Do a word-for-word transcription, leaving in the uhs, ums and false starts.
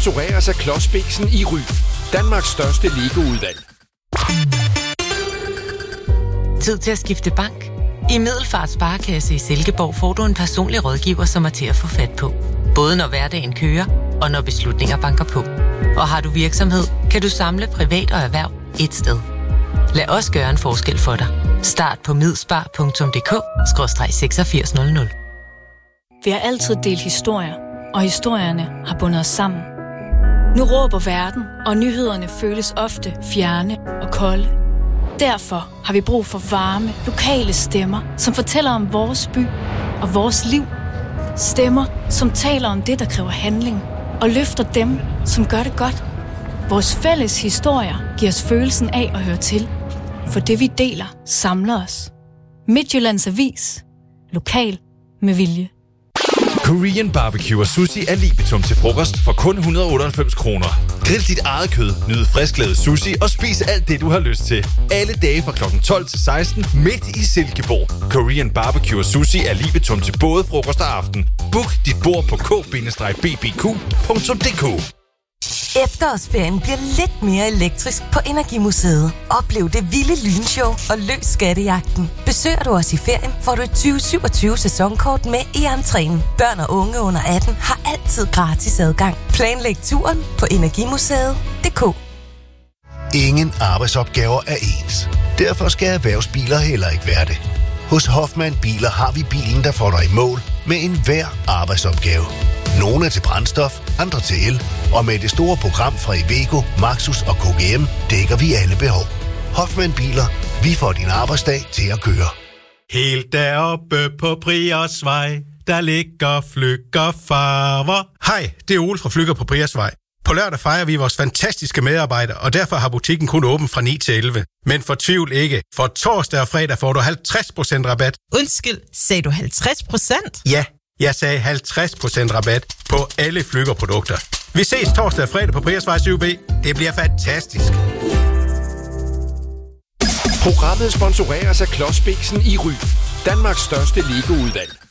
sponsoreres af Klods Biksen i Ry, Danmarks største Lego-udvalg. Tid til at skifte bank. I Middelfart Sparekasse i Silkeborg får du en personlig rådgiver, som er til at få fat på. Både når hverdagen kører, og når beslutninger banker på. Og har du virksomhed, kan du samle privat og erhverv ét sted. Lad os gøre en forskel for dig. Start på midspar punktum d k skråstreg seksogfirs nul nul. Vi har altid delt historier, og historierne har bundet os sammen. Nu råber verden, og nyhederne føles ofte fjerne og kolde. Derfor har vi brug for varme, lokale stemmer, som fortæller om vores by og vores liv. Stemmer, som taler om det, der kræver handling, og løfter dem, som gør det godt. Vores fælles historier giver os følelsen af at høre til, for det vi deler samler os. Midtjyllands Avis. Lokal med vilje. Korean barbecue og sushi er libitum til frokost for kun et hundrede og otteoghalvfems kroner. Grill dit eget kød, nyd frisklavet sushi og spis alt det, du har lyst til. Alle dage fra klokken tolv til seksten midt i Silkeborg. Korean barbecue og sushi er libitum til både frokost og aften. Book dit bord på k bindestreg b b q punktum d k. Efterårsferien bliver lidt mere elektrisk på Energimuseet. Oplev det vilde lynshow og løs skattejagten. Besøger du os i ferien, får du et tyve syvogtyve sæsonkort med i entréen. Børn og unge under atten har altid gratis adgang. Planlæg turen på energimuseet punktum d k. Ingen arbejdsopgaver er ens. Derfor skal erhvervsbiler heller ikke være det. Hos Hoffmann Biler har vi bilen, der får dig i mål med enhver arbejdsopgave. Nogle er til brændstof, andre til el, og med det store program fra Iveco, Maxus og K G M dækker vi alle behov. Hoffmann Biler, vi får din arbejdsdag til at køre. Helt deroppe på Priersvej, der ligger Flügger Farver. Hej, det er Ole fra Flügger på Priersvej. På lørdag fejrer vi vores fantastiske medarbejdere, og derfor har butikken kun åben fra ni til elleve. Men fortvivl ikke, for torsdag og fredag får du halvtreds procent rabat. Undskyld, sagde du halvtreds procent? Ja, jeg sagde halvtreds procent rabat på alle Flügger-produkter. Vi ses torsdag og fredag på Priersvej syv B. Det bliver fantastisk. Programmet sponsoreres af Klods Biksen i Ry, Danmarks største Lego-udvalg.